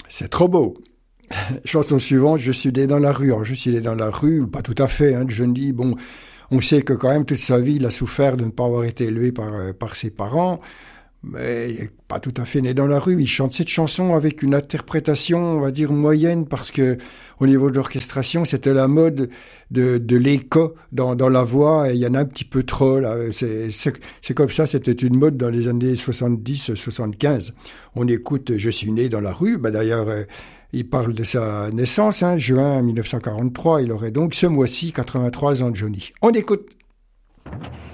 C'est trop beau. Chanson suivante, je suis né dans la rue. Alors, je suis né dans la rue, pas tout à fait. Johnny, bon, on sait que quand même toute sa vie, il a souffert de ne pas avoir été élevé par ses parents. Mais il n'est pas tout à fait né dans la rue. Il chante cette chanson avec une interprétation, on va dire, moyenne, parce que au niveau de l'orchestration, c'était la mode de l'écho dans la voix, et il y en a un petit peu trop, là. C'est comme ça, c'était une mode dans les années 70-75. On écoute Je suis né dans la rue. D'ailleurs, il parle de sa naissance, juin 1943. Il aurait donc ce mois-ci 83 ans, Johnny. On écoute.